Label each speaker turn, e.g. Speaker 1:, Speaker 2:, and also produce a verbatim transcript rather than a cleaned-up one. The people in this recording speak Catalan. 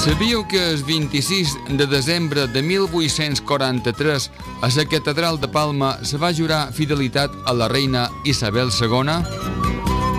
Speaker 1: Sabíeu que el vint-i-sis de desembre de mil vuit-cents quaranta-tres a la catedral de Palma se va jurar fidelitat a la reina Isabel segona?